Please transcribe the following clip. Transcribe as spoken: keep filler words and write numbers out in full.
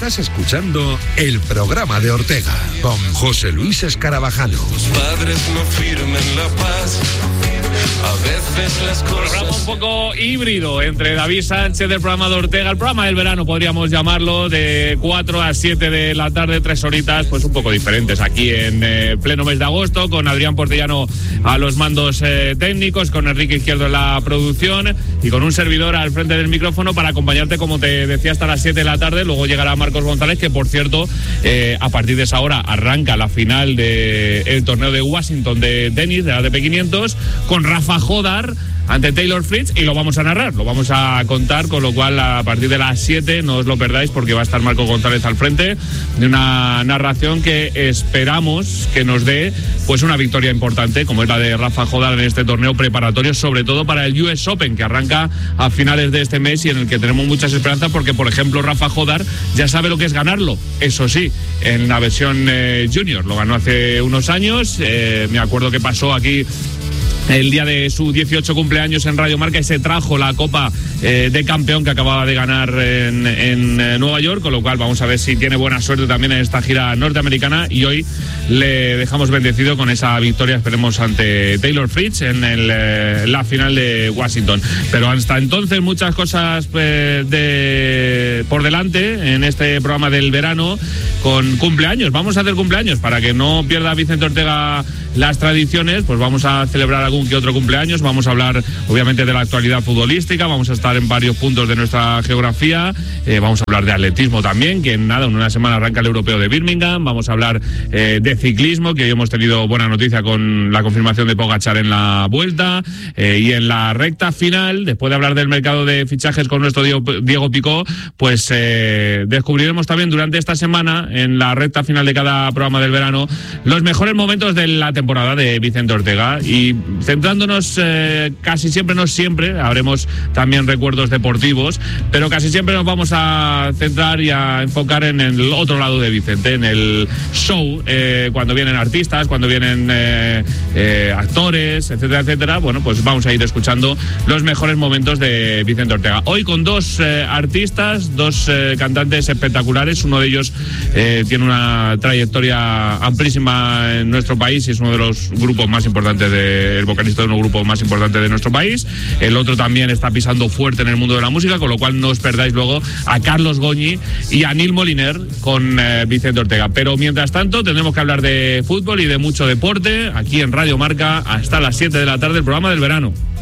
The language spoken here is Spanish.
Estás escuchando el programa de Ortega con José Luis Escarabajano. Tus padres no firmen la paz. A veces las cosas... Programa un poco híbrido entre David Sánchez del programa de Ortega, el programa del verano podríamos llamarlo, de cuatro a siete de la tarde, tres horitas, pues un poco diferentes aquí en eh, pleno mes de agosto, con Adrián Portellano a los mandos eh, técnicos, con Enrique Izquierdo en la producción y con un servidor al frente del micrófono para acompañarte, como te decía, hasta las siete de la tarde. Luego llegará Marcos González, que por cierto, eh, a partir de esa hora arranca la final del torneo de Washington de tenis, de la A T P quinientos, con Rafa Jodar ante Taylor Fritz, y lo vamos a narrar, lo vamos a contar, con lo cual a partir de las siete no os lo perdáis, porque va a estar Marco González al frente de una narración que esperamos que nos dé pues una victoria importante, como es la de Rafa Jodar en este torneo preparatorio, sobre todo para el U S Open, que arranca a finales de este mes y en el que tenemos muchas esperanzas, porque por ejemplo Rafa Jodar ya sabe lo que es ganarlo, eso sí, en la versión eh, junior, lo ganó hace unos años, eh, me acuerdo que pasó aquí el día de su dieciocho cumpleaños en Radio Marca y se trajo la copa eh, de campeón que acababa de ganar en, en eh, Nueva York, con lo cual vamos a ver si tiene buena suerte también en esta gira norteamericana, y hoy le dejamos bendecido con esa victoria, esperemos, ante Taylor Fritz en el, eh, la final de Washington. Pero hasta entonces muchas cosas eh, de, por delante en este programa del verano, con cumpleaños. Vamos a hacer cumpleaños para que no pierda Vicente Ortega las tradiciones, pues vamos a celebrar algún que otro cumpleaños, vamos a hablar obviamente de la actualidad futbolística, vamos a estar en varios puntos de nuestra geografía, eh, vamos a hablar de atletismo también, que en nada, en una semana arranca el europeo de Birmingham, vamos a hablar eh, de ciclismo, que hoy hemos tenido buena noticia con la confirmación de Pogačar en la vuelta, eh, y en la recta final, después de hablar del mercado de fichajes con nuestro Diego, Diego Picó, pues eh, descubriremos también durante esta semana, en la recta final de cada programa del verano, los mejores momentos de la temporada de Vicente Ortega, y centrándonos eh, casi siempre, no siempre, habremos también recuerdos deportivos, pero casi siempre nos vamos a centrar y a enfocar en el otro lado de Vicente, en el show, eh, cuando vienen artistas, cuando vienen eh, eh, actores, etcétera, etcétera. Bueno, pues vamos a ir escuchando los mejores momentos de Vicente Ortega. Hoy con dos eh, artistas, dos eh, cantantes espectaculares, uno de ellos eh, tiene una trayectoria amplísima en nuestro país y es uno de los grupos más importantes de el vocalista de un grupo más importante de nuestro país. El otro también está pisando fuerte en el mundo de la música, con lo cual no os perdáis luego a Carlos Goñi y a Nil Moliner con eh, Vicente Ortega. Pero mientras tanto tendremos que hablar de fútbol y de mucho deporte aquí en Radio Marca hasta las siete de la tarde, el programa del verano.